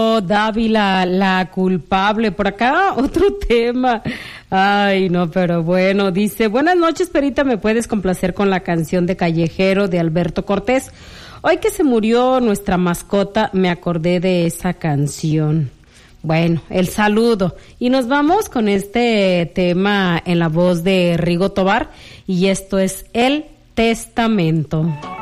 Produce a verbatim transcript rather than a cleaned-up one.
Dávila, la culpable. Por acá otro tema. Ay, no, pero bueno, dice, buenas noches, Perita, ¿me puedes complacer con la canción de Callejero de Alberto Cortés? Hoy que se murió nuestra mascota, me acordé de esa canción. Bueno, el saludo. Y nos vamos con este tema en la voz de Rigo Tobar, y esto es El Testamento.